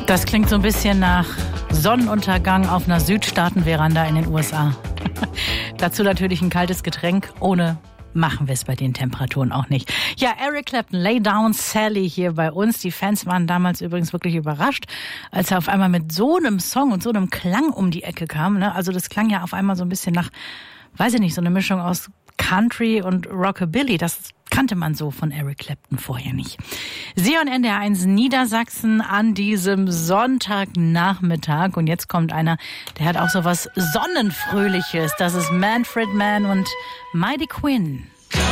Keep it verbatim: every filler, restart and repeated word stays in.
Das klingt so ein bisschen nach Sonnenuntergang auf einer Südstaatenveranda in den U S A. Dazu natürlich ein kaltes Getränk. Ohne machen wir es bei den Temperaturen auch nicht. Ja, Eric Clapton, Lay Down Sally hier bei uns. Die Fans waren damals übrigens wirklich überrascht, als er auf einmal mit so einem Song und so einem Klang um die Ecke kam. Ne? Also das klang ja auf einmal so ein bisschen nach, weiß ich nicht, so eine Mischung aus Country und Rockabilly. Das kannte man so von Eric Clapton vorher nicht. Sie hören N D R eins Niedersachsen an diesem Sonntagnachmittag. Und jetzt kommt einer, der hat auch so was Sonnenfröhliches. Das ist Manfred Mann und Mighty Quinn.